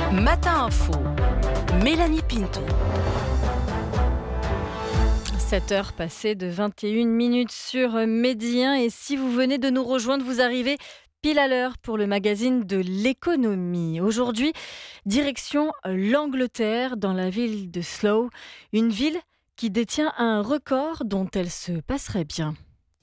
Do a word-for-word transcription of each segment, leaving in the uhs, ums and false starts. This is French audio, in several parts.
Matin Info, Mélanie Pinto. sept heures passées de vingt et une minutes sur Midi un. Et si vous venez de nous rejoindre, vous arrivez pile à l'heure pour le magazine de l'économie. Aujourd'hui, direction l'Angleterre, dans la ville de Slough, une ville qui détient un record dont elle se passerait bien.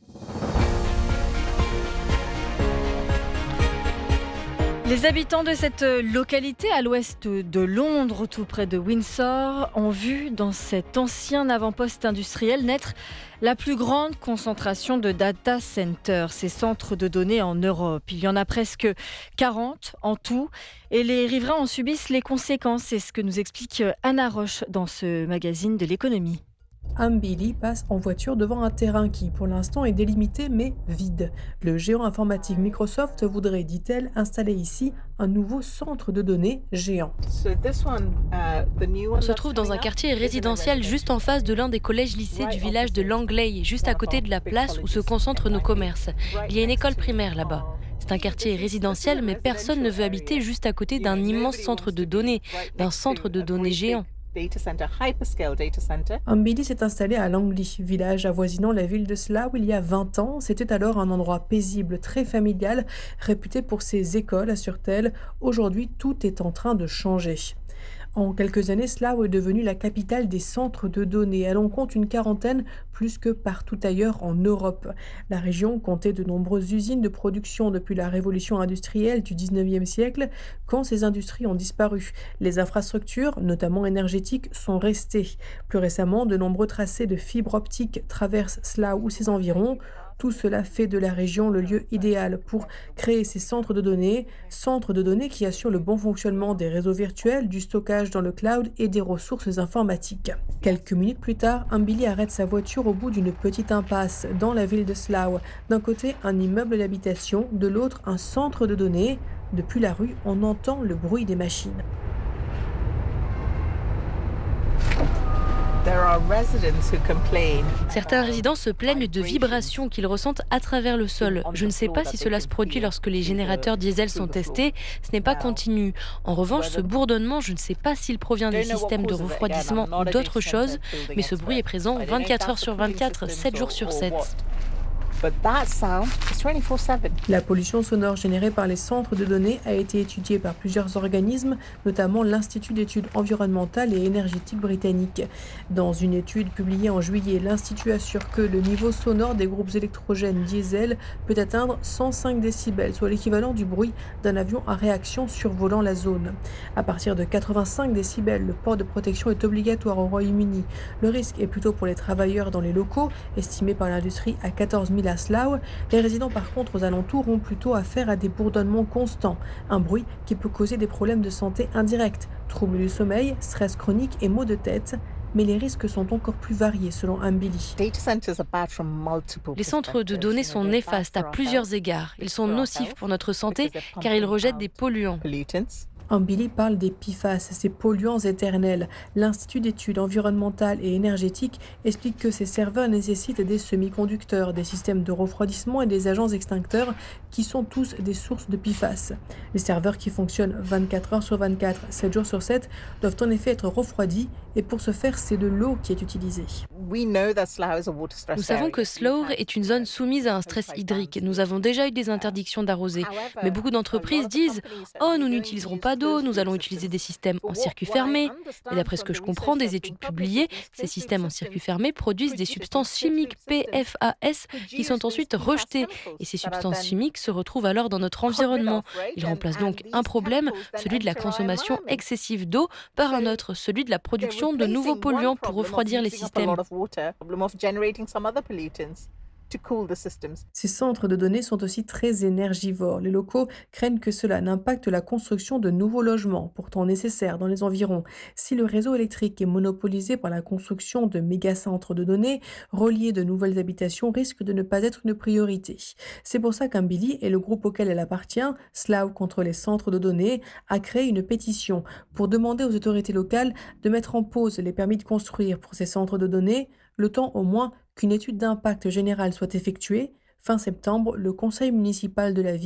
Les habitants de cette localité à l'ouest de Londres, tout près de Windsor, ont vu dans cet ancien avant-poste industriel naître la plus grande concentration de data centers, ces centres de données en Europe. Il y en a presque quarante en tout et les riverains en subissent les conséquences. C'est ce que nous explique Anna Roche dans ce magazine de l'économie. Ambilly passe en voiture devant un terrain qui, pour l'instant, est délimité mais vide. Le géant informatique Microsoft voudrait, dit-elle, installer ici un nouveau centre de données géant. On se trouve dans un quartier résidentiel juste en face de l'un des collèges-lycées du village de Langley, juste à côté de la place où se concentrent nos commerces. Il y a une école primaire là-bas. C'est un quartier résidentiel, mais personne ne veut habiter juste à côté d'un immense centre de données, d'un centre de données géant. Ambilly s'est installé à Langley, village avoisinant la ville de Slough il y a vingt ans. C'était alors un endroit paisible, très familial, réputé pour ses écoles, assure-t-elle. Aujourd'hui, tout est en train de changer. En quelques années, Slough est devenue la capitale des centres de données. Elle en compte une quarantaine, plus que partout ailleurs en Europe. La région comptait de nombreuses usines de production depuis la révolution industrielle du dix-neuvième siècle, quand ces industries ont disparu. Les infrastructures, notamment énergétiques, sont restées. Plus récemment, de nombreux tracés de fibres optiques traversent Slough ou ses environs. Tout cela fait de la région le lieu idéal pour créer ces centres de données, centres de données qui assurent le bon fonctionnement des réseaux virtuels, du stockage dans le cloud et des ressources informatiques. Quelques minutes plus tard, Ambilly arrête sa voiture au bout d'une petite impasse dans la ville de Slough. D'un côté, un immeuble d'habitation, de l'autre, un centre de données. Depuis la rue, on entend le bruit des machines. Certains résidents se plaignent de vibrations qu'ils ressentent à travers le sol. Je ne sais pas si cela se produit lorsque les générateurs diesel sont testés. Ce n'est pas continu. En revanche, ce bourdonnement, je ne sais pas s'il provient des systèmes de refroidissement ou d'autres choses, mais ce bruit est présent vingt-quatre heures sur vingt-quatre, sept jours sur sept. La pollution sonore générée par les centres de données a été étudiée par plusieurs organismes, notamment l'Institut d'études environnementales et énergétiques britannique. Dans une étude publiée en juillet, l'Institut assure que le niveau sonore des groupes électrogènes diesel peut atteindre cent cinq décibels, soit l'équivalent du bruit d'un avion à réaction survolant la zone. À partir de quatre-vingt-cinq décibels, le port de protection est obligatoire au Royaume-Uni. Le risque est plutôt pour les travailleurs dans les locaux, estimé par l'industrie à quatorze mille à Slough. Les résidents par contre aux alentours ont plutôt affaire à des bourdonnements constants, un bruit qui peut causer des problèmes de santé indirects, troubles du sommeil, stress chronique et maux de tête. Mais les risques sont encore plus variés selon Ambilly. Les centres de données sont néfastes à plusieurs égards. Ils sont nocifs pour notre santé car ils rejettent des polluants. Ambilly parle des P F A S, ces polluants éternels. L'Institut d'études environnementales et énergétiques explique que ces serveurs nécessitent des semi-conducteurs, des systèmes de refroidissement et des agents extincteurs qui sont tous des sources de P F A S. Les serveurs qui fonctionnent vingt-quatre heures sur vingt-quatre, sept jours sur sept, doivent en effet être refroidis et pour ce faire, c'est de l'eau qui est utilisée. Nous savons que Slough est une zone soumise à un stress hydrique. Nous avons déjà eu des interdictions d'arroser. Mais beaucoup d'entreprises disent « Oh, nous n'utiliserons pas d'eau, nous allons utiliser des systèmes en circuit fermé ». Et d'après ce que je comprends des études publiées, ces systèmes en circuit fermé produisent des substances chimiques P F A S qui sont ensuite rejetées. Et ces substances chimiques se retrouvent alors dans notre environnement. Ils remplacent donc un problème, celui de la consommation excessive d'eau, par un autre, celui de la production de nouveaux polluants pour refroidir les systèmes. Ces centres de données sont aussi très énergivores. Les locaux craignent que cela n'impacte la construction de nouveaux logements, pourtant nécessaires dans les environs. Si le réseau électrique est monopolisé par la construction de méga-centres de données, relier de nouvelles habitations risque de ne pas être une priorité. C'est pour ça qu'Ambilly et le groupe auquel elle appartient, Slough contre les centres de données, a créé une pétition pour demander aux autorités locales de mettre en pause les permis de construire pour ces centres de données, le temps au moins qu'une étude d'impact général soit effectuée. Fin septembre, le conseil municipal de la ville